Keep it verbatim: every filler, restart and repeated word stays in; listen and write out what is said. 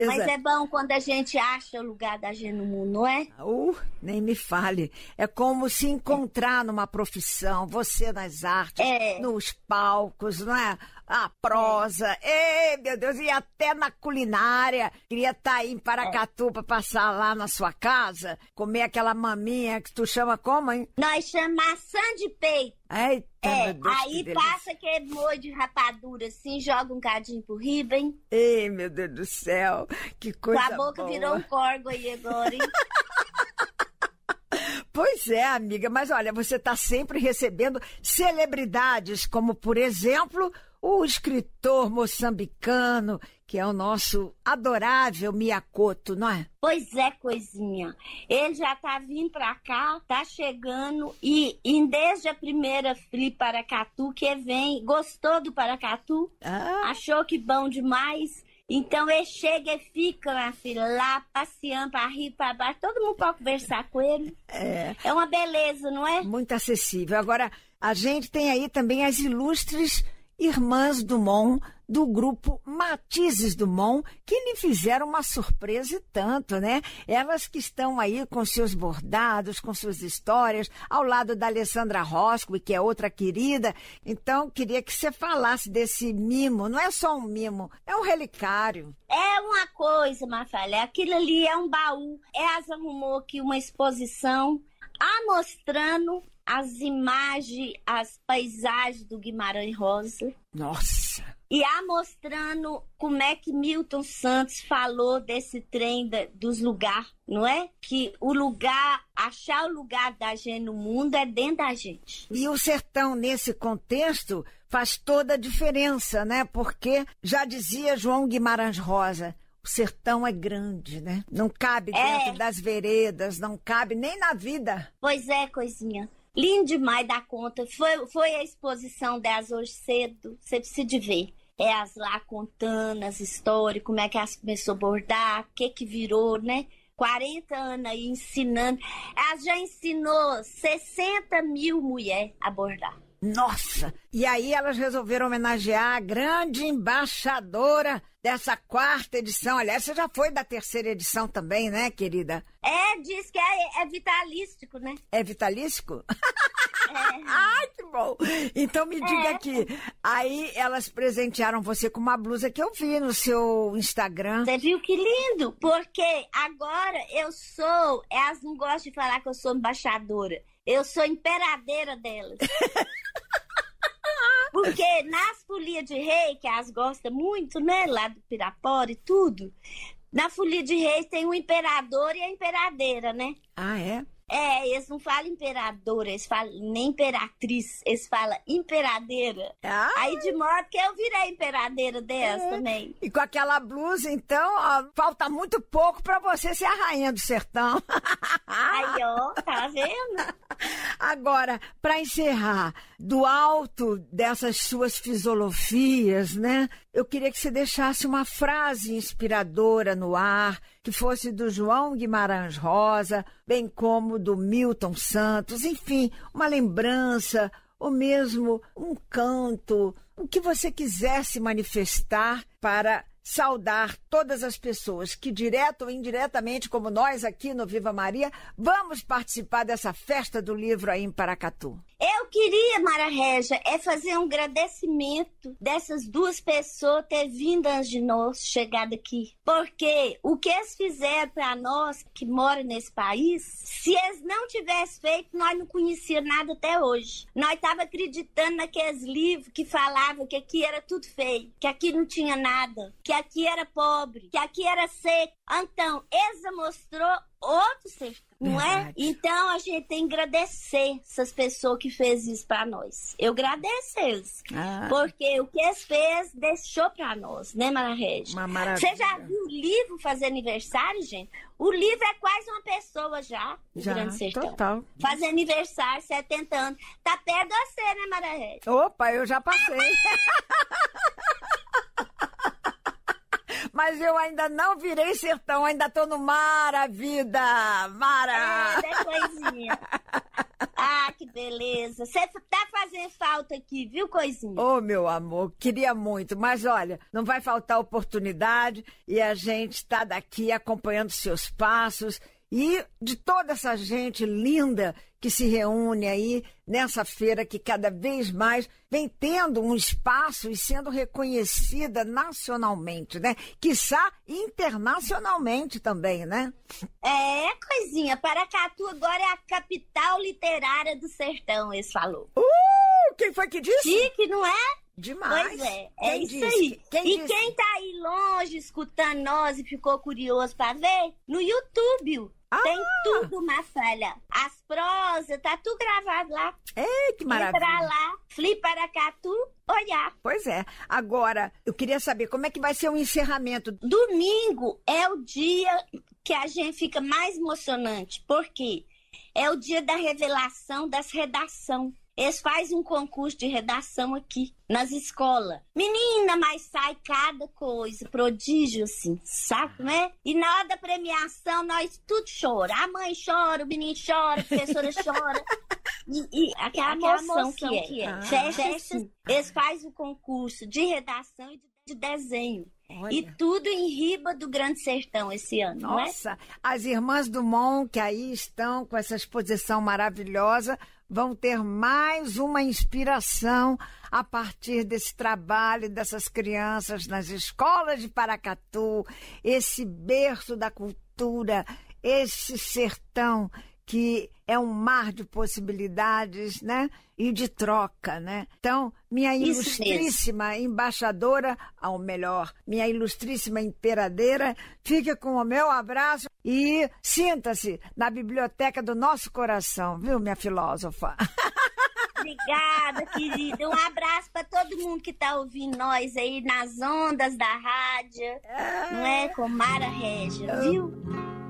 Mas Exato. é bom quando a gente acha o lugar da gente no mundo, não é? Uh, nem me fale. É como se encontrar numa profissão, você nas artes, É. nos palcos, não é? A prosa, ei, meu Deus, e até na culinária. Queria estar aí em Paracatu para passar lá na sua casa, comer aquela maminha que tu chama como, hein? Nós chamamos maçã de peito. Eita, É, meu Deus, aí que delícia. passa aquele molho de rapadura assim, joga um cadinho por riba, hein? Ei, meu Deus do céu, que Com coisa a boca boa. virou um corgo aí agora, hein? Pois é, amiga, mas olha, você está sempre recebendo celebridades, como, por exemplo, o escritor moçambicano, que é o nosso adorável Miyakoto, não é? Pois é, coisinha. Ele já tá vindo pra cá, tá chegando, e, e desde a primeira Flip Paracatu que ele vem, gostou do Paracatu, Ah. achou que bom demais. Então ele chega e fica, minha filha, lá passeando pra rir, pra baixo. Todo mundo pode conversar com ele. É. É uma beleza, não é? Muito acessível. Agora, a gente tem aí também as ilustres Irmãs Dumont, do grupo Matizes Dumont, que lhe fizeram uma surpresa e tanto, né? Elas que estão aí com seus bordados, com suas histórias, ao lado da Alessandra Roscoe, que é outra querida. Então, queria que você falasse desse mimo. Não é só um mimo, é um relicário. É uma coisa, Mafalha, aquilo ali é um baú. Elas arrumou aqui uma exposição mostrando as imagens, as paisagens do Guimarães Rosa. Nossa! E a mostrando como é que Milton Santos falou desse trem da, dos lugares, não é? Que o lugar, achar o lugar da gente no mundo é dentro da gente. E o sertão, nesse contexto, faz toda a diferença, né? Porque, já dizia João Guimarães Rosa, o sertão é grande, né? Não cabe dentro É. das veredas, não cabe nem na vida. Pois é, coisinha. Lindo demais da conta. Foi, foi a exposição delas hoje cedo. Você precisa de ver. É as lá contando as histórias, como é que elas começou a bordar, o que que virou, né? quarenta anos aí ensinando. Elas já ensinou sessenta mil mulheres a bordar. Nossa! E aí elas resolveram homenagear a grande embaixadora dessa quarta edição. Aliás, você já foi da terceira edição também, né, querida? É, diz que é, é vitalístico, né? É vitalístico? É. Ai, que bom! Então me diga É. aqui, aí elas presentearam você com uma blusa que eu vi no seu Instagram. Você viu que lindo? Porque agora eu sou... Elas não gostam de falar que eu sou embaixadora. Eu sou imperadeira delas. Porque nas folias de rei, que elas gostam muito, né? Lá do Pirapora e tudo. Na folia de reis tem o imperador e a imperadeira, né? Ah, é? É, eles não falam imperadora, eles falam nem imperatriz, eles falam imperadeira. Ah. Aí de modo que eu virei imperadeira delas É. também. E com aquela blusa, então, ó, falta muito pouco pra você ser a rainha do sertão. Aí, ó, tá vendo? Agora, para encerrar, do alto dessas suas filosofias, né? Eu queria que você deixasse uma frase inspiradora no ar, que fosse do João Guimarães Rosa, bem como do Milton Santos, enfim, uma lembrança, ou mesmo um canto, o que você quisesse manifestar para saudar todas as pessoas que, direto ou indiretamente, como nós aqui no Viva Maria, vamos participar dessa festa do livro aí em Paracatu. Eu queria, Mara Régia, é fazer um agradecimento dessas duas pessoas ter vindo antes de nós, chegado aqui. Porque o que eles fizeram para nós, que mora nesse país, se eles não tivessem feito, nós não conhecíamos nada até hoje. Nós estávamos acreditando naqueles livros que falavam que aqui era tudo feio, que aqui não tinha nada, que aqui era pobre, que aqui era seco. Então, eles mostrou outro sertão, não é? Verdade. Então, a gente tem que agradecer essas pessoas que fez isso pra nós. Eu agradeço eles. Ah. Porque o que eles fez, deixou pra nós, né, Mara Régia? Uma maravilha. Você já viu o livro fazer aniversário, gente? O livro é quase uma pessoa já, no Já, Grande Sertão. total. Fazer aniversário, setenta anos. Tá perto de você, né, Mara Régia? Opa, eu já passei. mas eu ainda não virei sertão, ainda tô no mar, a vida! Mara! É, da coisinha. Ah, que beleza. Você tá fazendo falta aqui, viu, coisinha? Ô, oh, meu amor, queria muito, mas olha, não vai faltar oportunidade e a gente está daqui acompanhando seus passos e de toda essa gente linda que se reúne aí nessa feira que cada vez mais vem tendo um espaço e sendo reconhecida nacionalmente, né? Quiçá internacionalmente também, né? É, coisinha, Paracatu agora é a capital literária do sertão, eles falou. Uh, quem foi que disse? Chique, não é? Demais. Pois é, é quem isso disse? aí. Quem e disse? quem tá aí longe escutando nós e ficou curioso pra ver, no YouTube Ah! tem tudo, Mafalha. As prosas, tá tudo gravado lá. É, que maravilha. Entrar lá, Fliparacatu, olhar. Pois é. Agora, eu queria saber como é que vai ser o encerramento. Domingo é o dia que a gente fica mais emocionante. Por quê? É o dia da revelação das redações. Eles fazem um concurso de redação aqui, nas escolas. Menina, mas sai cada coisa, prodígio, assim, sabe, né? E na hora da premiação, nós tudo chora. A mãe chora, o menino chora, a professora chora. E, e aquela, aquela emoção, emoção que é. Que é. Ah. Festa, assim. Eles fazem o concurso de redação e de, de desenho. Olha. E tudo em Riba do Grande Sertão esse ano, não é? Nossa, as irmãs Dumont que aí estão com essa exposição maravilhosa vão ter mais uma inspiração a partir desse trabalho dessas crianças nas escolas de Paracatu, esse berço da cultura, esse sertão que é um mar de possibilidades, né? E de troca, né? Então, minha ilustríssima embaixadora, ou melhor, minha ilustríssima imperadeira, fique com o meu abraço e sinta-se na biblioteca do nosso coração, viu, minha filósofa? Obrigada, querida. Um abraço para todo mundo que tá ouvindo nós aí nas ondas da rádio, não é? Com Mara Régia, viu?